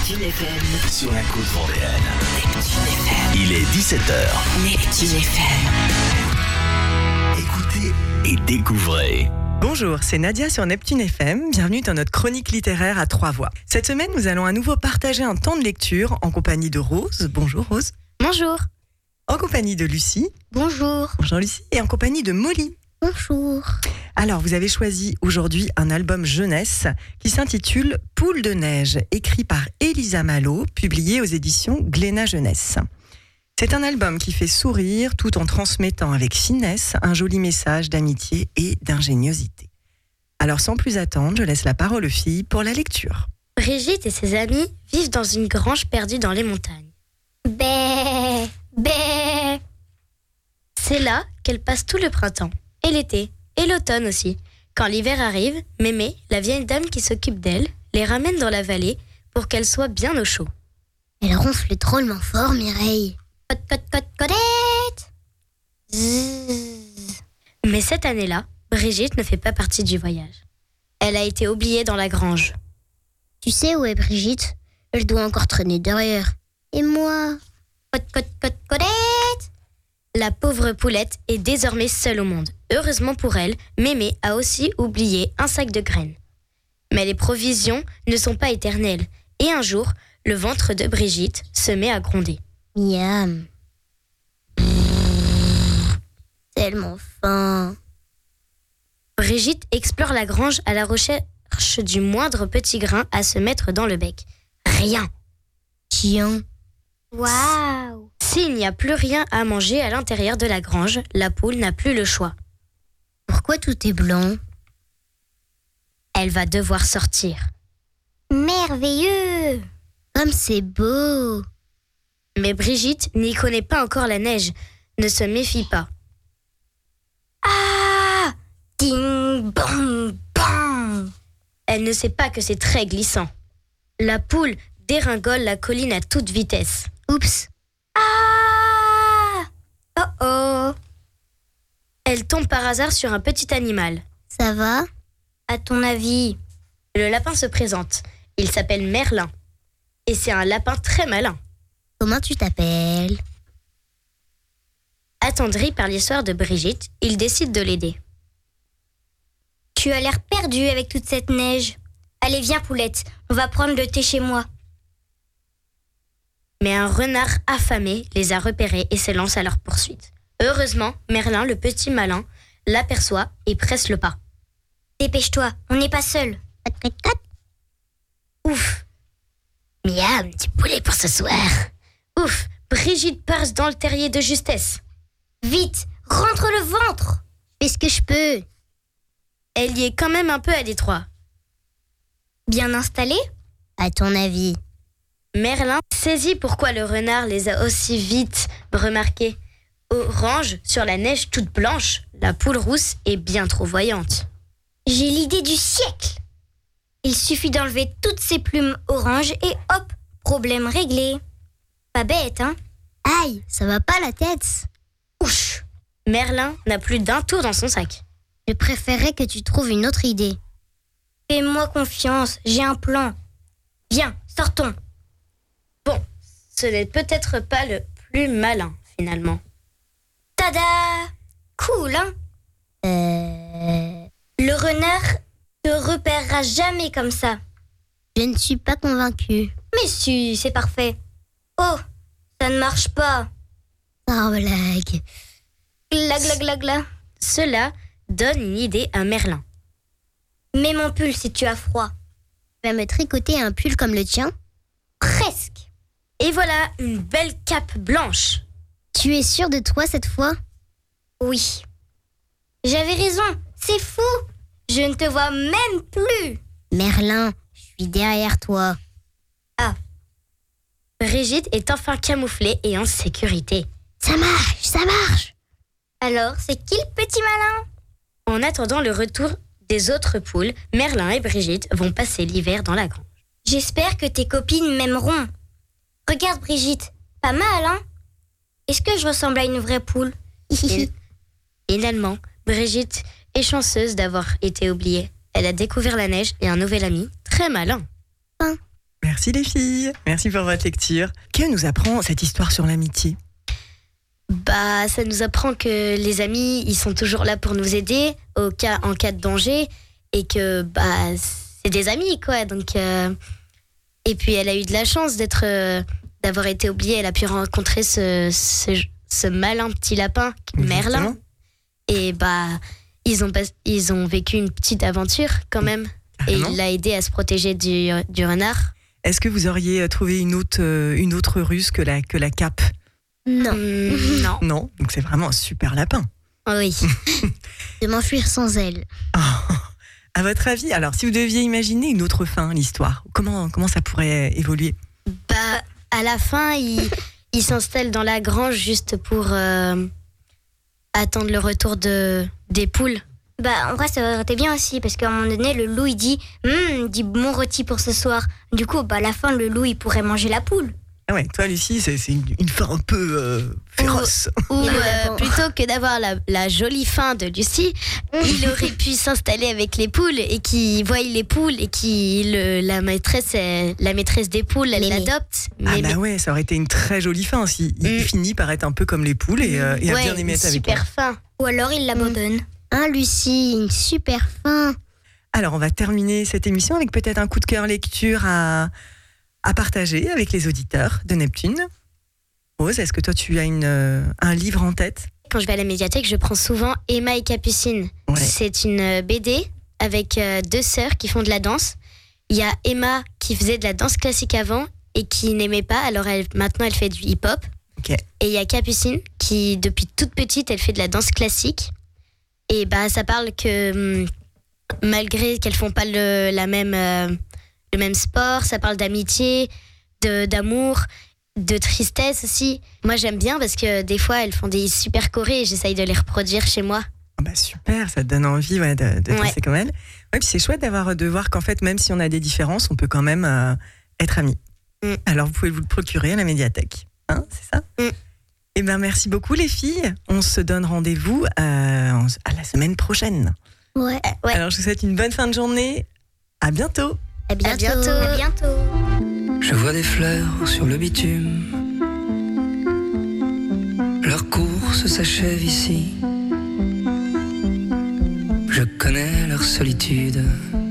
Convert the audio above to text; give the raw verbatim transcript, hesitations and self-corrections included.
Neptune F M. Sur la côte vendéenne. Neptune F M. Il est dix-sept heures. Neptune F M. Écoutez et découvrez. Bonjour, c'est Nadia sur Neptune F M. Bienvenue dans notre chronique littéraire à trois voix. Cette semaine, nous allons à nouveau partager un temps de lecture en compagnie de Rose. Bonjour Rose. Bonjour. En compagnie de Lucie. Bonjour. Bonjour Lucie. Et en compagnie de Molly. Bonjour. Alors, vous avez choisi aujourd'hui un album jeunesse qui s'intitule Poule de neige, écrit par Elisa Malo, publié aux éditions Glénat Jeunesse. C'est un album qui fait sourire tout en transmettant avec finesse un joli message d'amitié et d'ingéniosité. Alors, sans plus attendre, je laisse la parole aux filles pour la lecture. Brigitte et ses amis vivent dans une grange perdue dans les montagnes. Bé, bé. C'est là qu'elles passent tout le printemps, et l'été, et l'automne aussi. Quand l'hiver arrive, Mémé, la vieille dame qui s'occupe d'elles, les ramène dans la vallée pour qu'elles soient bien au chaud. Elle ronfle drôlement fort, Mireille. Cote, cote, cote, codette. Zzzz. Mais cette année-là, Brigitte ne fait pas partie du voyage. Elle a été oubliée dans la grange. Tu sais où est Brigitte? Elle doit encore traîner derrière. Et moi? Cote, cote, cote, codette. La pauvre poulette est désormais seule au monde. Heureusement pour elle, Mémé a aussi oublié un sac de graines. Mais les provisions ne sont pas éternelles. Et un jour, le ventre de Brigitte se met à gronder. Miam. Tellement faim. Brigitte explore la grange à la recherche du moindre petit grain à se mettre dans le bec. Rien. Tiens. Waouh! S'il n'y a plus rien à manger à l'intérieur de la grange, la poule n'a plus le choix. Pourquoi tout est blanc? Elle va devoir sortir. Merveilleux! Comme c'est beau! Mais Brigitte n'y connaît pas encore la neige. Ne se méfie pas. Ah! Ding, bang, bang! Elle ne sait pas que c'est très glissant. La poule déringole la colline à toute vitesse. Oups! Ah! Oh oh! Elle tombe par hasard sur un petit animal. Ça va? À ton avis? Le lapin se présente. Il s'appelle Merlin. Et c'est un lapin très malin. Comment tu t'appelles? Attendri par l'histoire de Brigitte, il décide de l'aider. Tu as l'air perdu avec toute cette neige. Allez, viens, poulette, on va prendre le thé chez moi. Mais un renard affamé les a repérés et s'élance à leur poursuite. Heureusement, Merlin, le petit malin, l'aperçoit et presse le pas. Dépêche-toi, on n'est pas seul. Ouf! Miam, du poulet pour ce soir. Ouf! Brigitte passe dans le terrier de justesse. Vite, rentre le ventre. Fais ce que je peux. Elle y est quand même un peu à l'étroit. Bien installé? À ton avis? Merlin saisit pourquoi le renard les a aussi vite remarqués. Orange, sur la neige toute blanche, la poule rousse est bien trop voyante. J'ai l'idée du siècle. Il suffit d'enlever toutes ces plumes oranges et hop, problème réglé. Pas bête, hein? Aïe, ça va pas la tête. Ouch! Merlin n'a plus d'un tour dans son sac. Je préférerais que tu trouves une autre idée. Fais-moi confiance, j'ai un plan. Viens, sortons. Bon, ce n'est peut-être pas le plus malin, finalement. Tada! Cool, hein? Euh... Le renard te repérera jamais comme ça. Je ne suis pas convaincue. Mais si, c'est parfait. Oh, ça ne marche pas. Sans blague. Gla gla gla gla. Cela donne une idée à Merlin. Mets mon pull si tu as froid. Tu vas me tricoter un pull comme le tien? Presque. Et voilà une belle cape blanche. Tu es sûre de toi cette fois? Oui. J'avais raison, c'est fou. Je ne te vois même plus. Merlin, je suis derrière toi. Ah. Brigitte est enfin camouflée et en sécurité. Ça marche, ça marche. Alors, c'est qui le petit malin? En attendant le retour des autres poules, Merlin et Brigitte vont passer l'hiver dans la grange. J'espère que tes copines m'aimeront. Regarde Brigitte, pas mal, hein? Est-ce que je ressemble à une vraie poule? Et, finalement, Brigitte est chanceuse d'avoir été oubliée. Elle a découvert la neige et un nouvel ami très malin. Merci. Merci les filles. Merci pour votre lecture. Que nous apprend cette histoire sur l'amitié ? Bah, ça nous apprend que les amis, ils sont toujours là pour nous aider au cas, en cas de danger et que bah, c'est des amis, quoi. Donc, euh, et puis, elle a eu de la chance d'être, euh, d'avoir été oubliée. Elle a pu rencontrer ce, ce, ce malin petit lapin, Exactement. Merlin. Et bah, ils ont, pas, ils ont vécu une petite aventure quand même. Carrément. Et il l'a aidé à se protéger du, du renard. Est-ce que vous auriez trouvé une autre, euh, une autre ruse que la, que la cape ? Non. Mmh, non. Non, donc c'est vraiment un super lapin. Oh oui. De m'enfuir sans elle. Oh. À votre avis, alors si vous deviez imaginer une autre fin à l'histoire, comment, comment ça pourrait évoluer ? Bah, à la fin, il, il s'installe dans la grange juste pour euh, attendre le retour de, des poules. Bah, en vrai, ça aurait été bien aussi, parce qu'à un moment donné, le loup, il dit hum, il dit bon rôti pour ce soir. Du coup, bah, à la fin, le loup, il pourrait manger la poule. Ah ouais, toi Lucie, c'est, c'est une, une fin un peu euh, féroce. Ou Il euh, est bon. plutôt que d'avoir la, la jolie fin de Lucie, il aurait pu s'installer avec les poules et qui voit les poules et qui le, la maîtresse, est- la maîtresse des poules, elle Mémé. l'adopte. Ah Mais- bah ouais, ça aurait été une très jolie fin si il Mm. finit par être un peu comme les poules et, euh, et à ouais, bien aimer être avec super elles. fin. Ou alors, il l'abandonne. Ah, Hein, Lucie, une super fin. Alors on va terminer cette émission avec peut-être un coup de cœur lecture à, à partager avec les auditeurs de Neptune. Rose, est-ce que toi tu as une, euh, un livre en tête ? Quand je vais à la médiathèque, je prends souvent Emma et Capucine. Ouais. C'est une euh, B D avec euh, deux sœurs qui font de la danse. Il y a Emma qui faisait de la danse classique avant et qui n'aimait pas, alors elle, maintenant elle fait du hip-hop. Ok. Et il y a Capucine qui, depuis toute petite, elle fait de la danse classique. Et bah, ça parle que hum, malgré qu'elles font pas le, la même, euh, le même sport, ça parle d'amitié, de, d'amour, de tristesse aussi. Moi, j'aime bien parce que des fois, elles font des super chorés et j'essaye de les reproduire chez moi. Ah bah super, ça te donne envie ouais, de, de Ouais. danser comme elle. Ouais, puis c'est chouette d'avoir, de voir qu'en fait, même si on a des différences, on peut quand même euh, être amis. Mm. Alors vous pouvez vous le procurer à la médiathèque. Hein, c'est ça Mm. Eh bien merci beaucoup les filles. On se donne rendez-vous euh, en- à la semaine prochaine. Ouais. Ouais. Alors je vous souhaite une bonne fin de journée. À bientôt. À bientôt. bientôt. À bientôt. Je vois des fleurs sur le bitume. Leur course s'achève ici. Je connais leur solitude.